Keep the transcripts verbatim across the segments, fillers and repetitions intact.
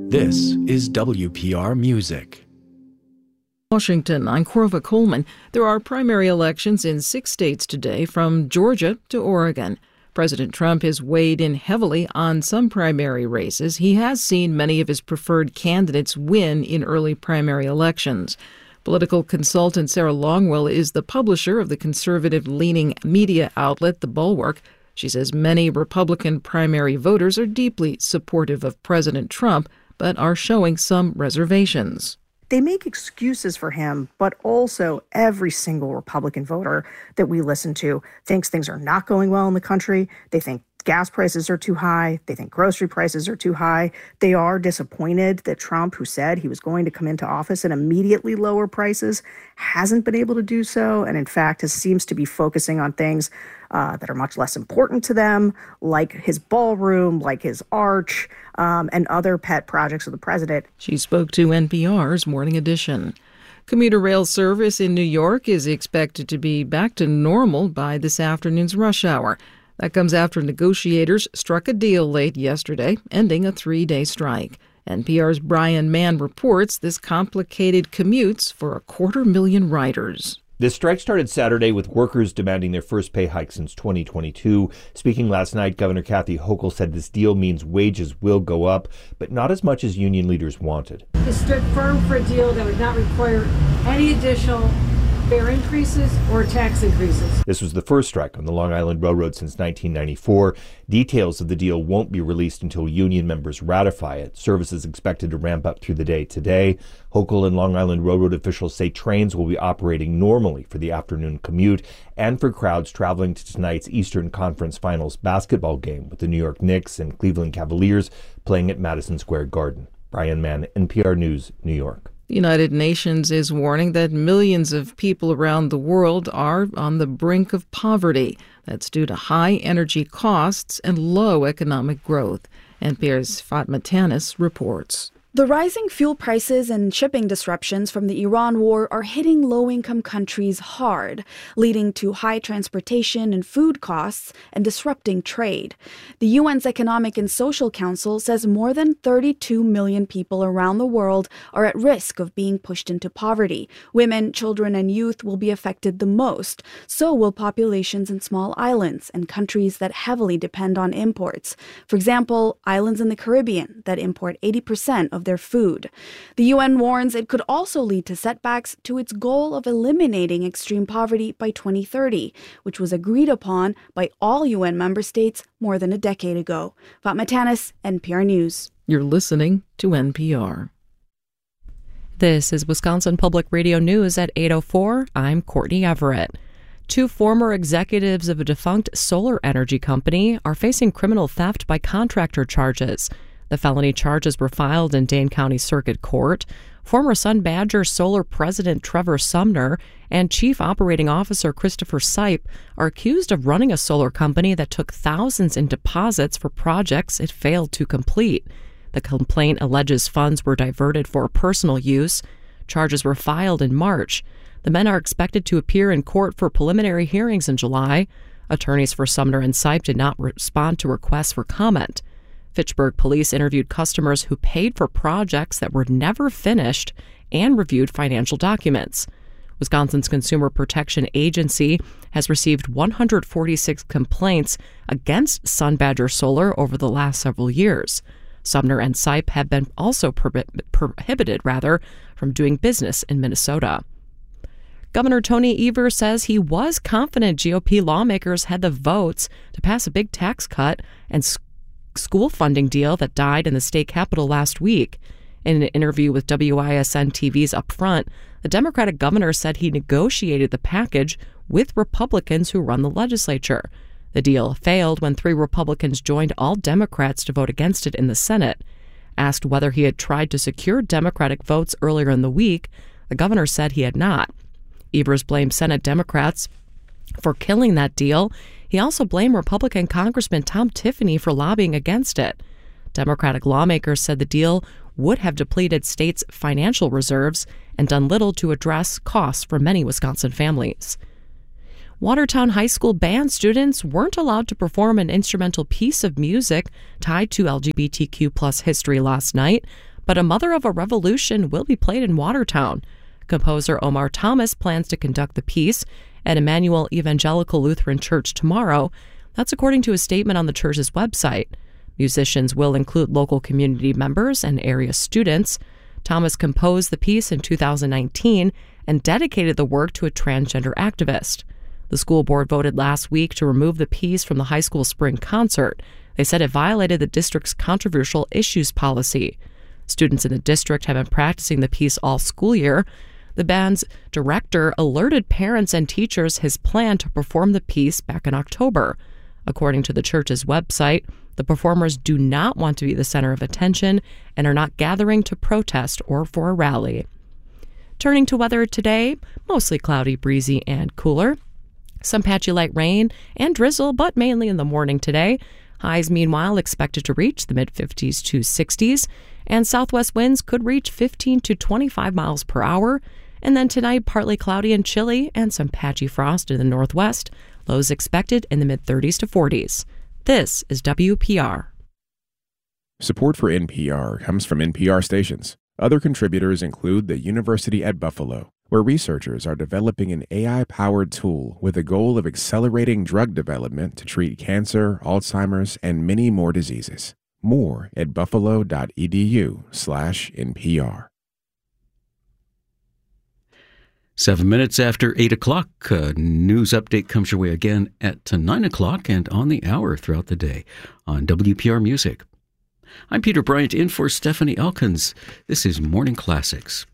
This is W P R Music. Washington, I'm Corva Coleman. There are primary elections in six states today, from Georgia to Oregon. President Trump has weighed in heavily on some primary races. He has seen many of his preferred candidates win in early primary elections. Political consultant Sarah Longwell is the publisher of the conservative-leaning media outlet The Bulwark. She says many Republican primary voters are deeply supportive of President Trump, but are showing some reservations. They make excuses for him, but also every single Republican voter that we listen to thinks things are not going well in the country. They think gas prices are too high. They think grocery prices are too high. They are disappointed that Trump, who said he was going to come into office and immediately lower prices, hasn't been able to do so, and in fact has, seems to be focusing on things uh, that are much less important to them, like his ballroom, like his arch, um, and other pet projects of the president. She spoke to N P R's Morning Edition. Commuter rail service in New York is expected to be back to normal by this afternoon's rush hour. That comes after negotiators struck a deal late yesterday, ending a three-day strike. N P R's Brian Mann reports this complicated commutes for a quarter million riders. The strike started Saturday with workers demanding their first pay hike since twenty twenty-two. Speaking last night, Governor Kathy Hochul said this deal means wages will go up, but not as much as union leaders wanted. He stood firm for a deal that would not require any additional fare increases or tax increases. This was the first strike on the Long Island Railroad since nineteen ninety-four. Details of the deal won't be released until union members ratify it. Service is expected to ramp up through the day today. Hochul and Long Island Railroad officials say trains will be operating normally for the afternoon commute and for crowds traveling to tonight's Eastern Conference Finals basketball game with the New York Knicks and Cleveland Cavaliers playing at Madison Square Garden. Brian Mann, N P R News, New York. The United Nations is warning that millions of people around the world are on the brink of poverty. That's due to high energy costs and low economic growth. N P R's Fatma Tanis reports. The rising fuel prices and shipping disruptions from the Iran war are hitting low-income countries hard, leading to high transportation and food costs and disrupting trade. The U N's Economic and Social Council says more than thirty-two million people around the world are at risk of being pushed into poverty. Women, children, and youth will be affected the most. So will populations in small islands and countries that heavily depend on imports. For example, islands in the Caribbean that import eighty percent of their food. The U N warns it could also lead to setbacks to its goal of eliminating extreme poverty by twenty thirty, which was agreed upon by all U N member states more than a decade ago. Fatma Tanis, N P R News. You're listening to N P R. This is Wisconsin Public Radio News at eight oh four. I'm Courtney Everett. Two former executives of a defunct solar energy company are facing criminal theft by contractor charges. The felony charges were filed in Dane County Circuit Court. Former Sun Badger Solar President Trevor Sumner and Chief Operating Officer Christopher Sipe are accused of running a solar company that took thousands in deposits for projects it failed to complete. The complaint alleges funds were diverted for personal use. Charges were filed in March. The men are expected to appear in court for preliminary hearings in July. Attorneys for Sumner and Sipe did not respond to requests for comment. Fitchburg police interviewed customers who paid for projects that were never finished and reviewed financial documents. Wisconsin's Consumer Protection Agency has received one hundred forty-six complaints against Sun Badger Solar over the last several years. Sumner and Sipe have been also prohib- prohibited rather, from doing business in Minnesota. Governor Tony Evers says he was confident G O P lawmakers had the votes to pass a big tax cut and school funding deal that died in the state capitol last week. In an interview with W I S N T V's Upfront, the Democratic governor said he negotiated the package with Republicans who run the legislature. The deal failed when three Republicans joined all Democrats to vote against it in the Senate. Asked whether he had tried to secure Democratic votes earlier in the week, the governor said he had not. Evers blamed Senate Democrats for killing that deal. He also blamed Republican Congressman Tom Tiffany for lobbying against it. Democratic lawmakers said the deal would have depleted states' financial reserves and done little to address costs for many Wisconsin families. Watertown High School band students weren't allowed to perform an instrumental piece of music tied to L G B T Q plus history last night. but A Mother of a Revolution will be played in Watertown. Composer Omar Thomas plans to conduct the piece at Emmanuel Evangelical Lutheran Church tomorrow. That's according to a statement on the church's website. Musicians will include local community members and area students. Thomas composed the piece in two thousand nineteen and dedicated the work to a transgender activist. The school board voted last week to remove the piece from the high school spring concert. They said it violated the district's controversial issues policy. Students in the district have been practicing the piece all school year. The band's director alerted parents and teachers his plan to perform the piece back in October. According to the church's website, the performers do not want to be the center of attention and are not gathering to protest or for a rally. Turning to weather today, mostly cloudy, breezy, and cooler. Some patchy light rain and drizzle, but mainly in the morning today. Highs, meanwhile, expected to reach the mid-fifties to sixties, and southwest winds could reach fifteen to twenty-five miles per hour. And then tonight, partly cloudy and chilly, and some patchy frost in the northwest. Lows expected in the mid-thirties to forties. This is W P R. Support for N P R comes from N P R stations. Other contributors include the University at Buffalo, where researchers are developing an A I-powered tool with the goal of accelerating drug development to treat cancer, Alzheimer's, and many more diseases. More at buffalo.edu slash NPR. Seven minutes after eight o'clock, a news update comes your way again at nine o'clock and on the hour throughout the day on W P R Music. I'm Peter Bryant in for Stephanie Elkins. This is Morning Classics.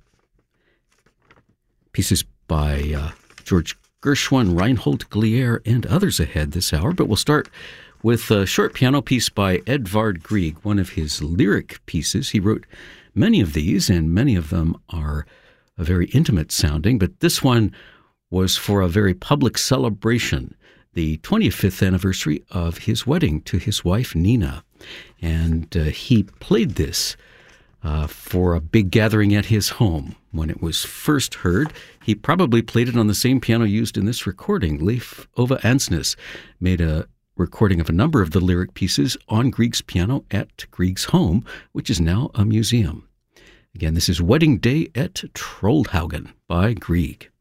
Pieces by uh, George Gershwin, Reinhold Glier, and others ahead this hour, but we'll start with a short piano piece by Edvard Grieg, one of his lyric pieces. He wrote many of these, and many of them are very intimate sounding, but this one was for a very public celebration, the twenty-fifth anniversary of his wedding to his wife, Nina. And uh, he played this uh, for a big gathering at his home. When it was first heard, he probably played it on the same piano used in this recording. Leif Ove Ansnes made a recording of a number of the lyric pieces on Grieg's piano at Grieg's home, which is now a museum. Again, this is Wedding Day at Trollhaugen by Grieg.